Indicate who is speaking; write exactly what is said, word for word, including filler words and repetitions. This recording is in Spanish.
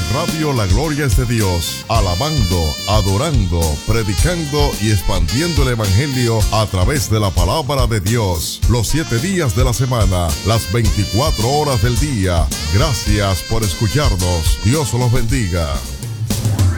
Speaker 1: Radio La Gloria es de Dios, alabando, adorando, predicando y expandiendo el Evangelio a través de la palabra de Dios, los siete días de la semana, las veinticuatro horas del día. Gracias por escucharnos. Dios los bendiga.